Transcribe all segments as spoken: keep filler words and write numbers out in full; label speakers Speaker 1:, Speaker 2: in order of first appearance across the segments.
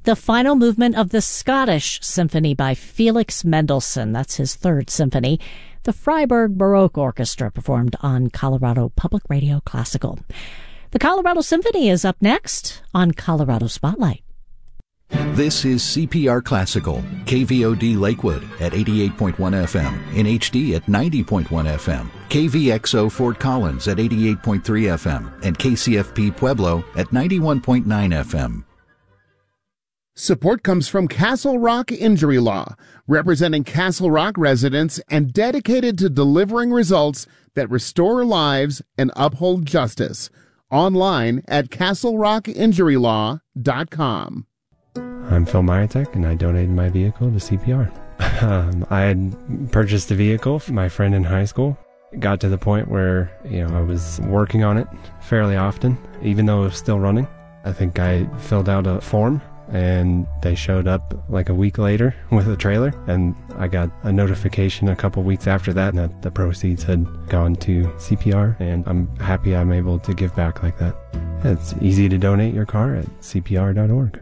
Speaker 1: the final movement of the Scottish Symphony by Felix Mendelssohn. That's his third symphony. The Freiburg Baroque Orchestra performed on Colorado Public Radio Classical. The Colorado Symphony is up next on Colorado Spotlight.
Speaker 2: This is C P R Classical, K V O D Lakewood at eighty-eight point one F M, in H D at ninety point one F M, K V X O Fort Collins at eighty-eight point three F M, and K C F P Pueblo at ninety-one point nine F M.
Speaker 3: Support comes from Castle Rock Injury Law, representing Castle Rock residents and dedicated to delivering results that restore lives and uphold justice. Online at castle rock injury law dot com.
Speaker 4: I'm Phil Myatek, and I donated my vehicle to C P R. um, I had purchased a vehicle for my friend in high school. It got to the point where, you know, I was working on it fairly often, even though it was still running. I think I filled out a form, and they showed up like a week later with a trailer, and I got a notification a couple weeks after that that the proceeds had gone to C P R, and I'm happy I'm able to give back like that. It's easy to donate your car at C P R dot org.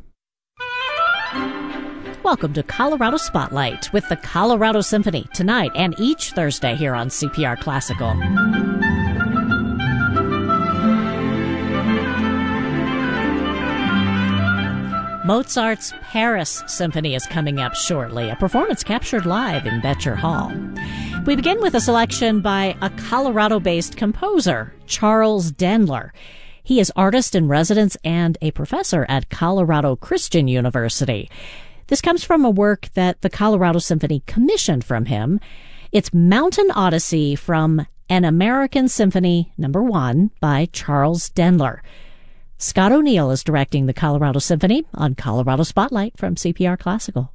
Speaker 1: Welcome to Colorado Spotlight with the Colorado Symphony tonight and each Thursday here on C P R Classical. Mozart's Paris Symphony is coming up shortly, a performance captured live in Betcher Hall. We begin with a selection by a Colorado-based composer, Charles Dendler. He is artist in residence and a professor at Colorado Christian University. This comes from a work that the Colorado Symphony commissioned from him. It's Mountain Odyssey from An American Symphony Number One by Charles Dendler. Scott O'Neill is directing the Colorado Symphony on Colorado Spotlight from C P R Classical.